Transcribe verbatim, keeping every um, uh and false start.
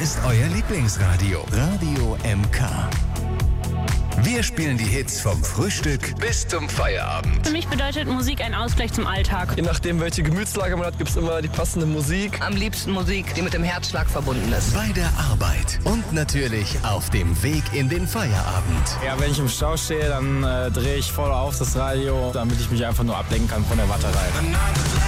ist euer Lieblingsradio. Radio M K. Wir spielen die Hits vom Frühstück bis zum Feierabend. Für mich bedeutet Musik ein Ausgleich zum Alltag. Je nachdem, welche Gemütslage man hat, gibt es immer die passende Musik. Am liebsten Musik, die mit dem Herzschlag verbunden ist. Bei der Arbeit und natürlich auf dem Weg in den Feierabend. Ja, wenn ich im Stau stehe, dann äh, drehe ich voll auf das Radio, damit ich mich einfach nur ablenken kann von der Warterei.